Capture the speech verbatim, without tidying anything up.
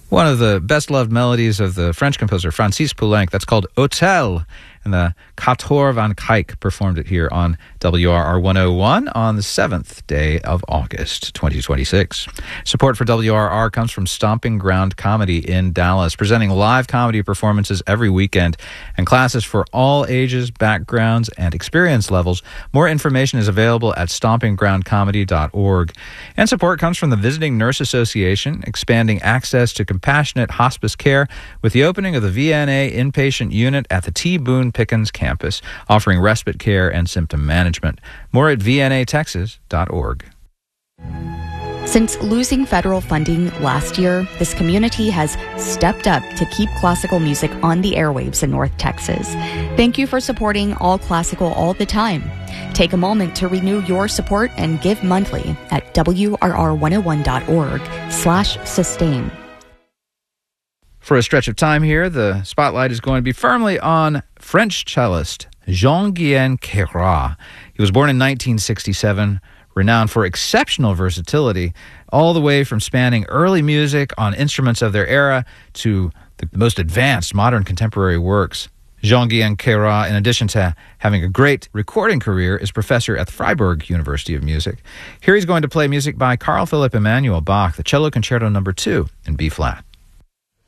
One of the best-loved melodies of the French composer Francis Poulenc, that's called Hôtel, and the Quatuor van Kijk performed it here on W R R one oh one on the seventh day of August, twenty twenty-six. Support for W R R comes from Stomping Ground Comedy in Dallas, presenting live comedy performances every weekend and classes for all ages, backgrounds, and experience levels. More information is available at stomping ground comedy dot org. And support comes from the Visiting Nurse Association, expanding access to compassionate hospice care with the opening of the V N A inpatient unit at the T. Boone Pickens campus, offering respite care and symptom management. More at v n a texas dot org. Since losing federal funding last year, this community has stepped up to keep classical music on the airwaves in North Texas. Thank you for supporting All Classical all the time. Take a moment to renew your support and give monthly at w r r one oh one dot org slash sustain. For a stretch of time here, the spotlight is going to be firmly on French cellist Jean-Guyen Queyras. He was born in nineteen sixty-seven, renowned for exceptional versatility, all the way from spanning early music on instruments of their era to the most advanced modern contemporary works. Jean-Guyen Queyras, in addition to having a great recording career, is professor at the Freiburg University of Music. Here he's going to play music by Carl Philipp Emanuel Bach, the Cello Concerto Number two in B-flat.